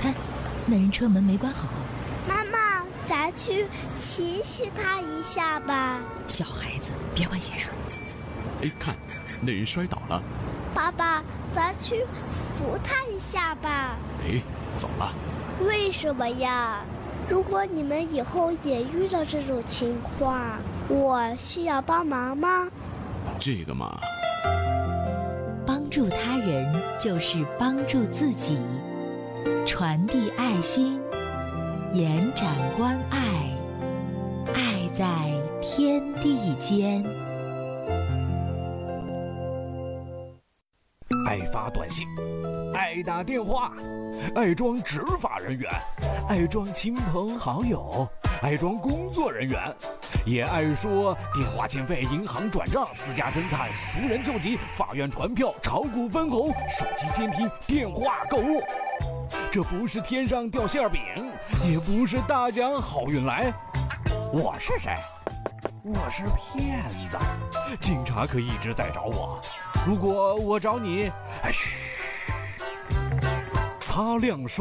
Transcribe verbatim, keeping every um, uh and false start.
看，那人车门没关好。 妈妈，咱去提醒他一下吧。 小孩子，别管闲事。 哎，看，那人摔倒了。 爸爸，咱去扶他一下吧。 哎，走了。 为什么呀？如果你们以后也遇到这种情况，我需要帮忙吗？ 这个嘛， 帮助他人就是帮助自己，传递爱心，延展关爱，爱在天地间。 爱发短信，爱打电话，爱装执法人员，爱装亲朋好友，爱装工作人员，也爱说电话欠费、银行转账、私家侦探、熟人救急、法院传票、炒股分红、手机监听、电话购物。这不是天上掉馅饼，也不是大奖好运来。我是谁？我是骗子，警察可一直在找我。如果我找你，哎嘘，擦亮双。